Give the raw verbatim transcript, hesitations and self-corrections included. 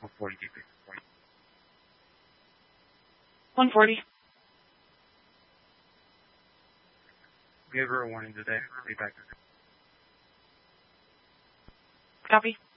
one forty D P. one forty. Give her a warning today. Be back. Copy.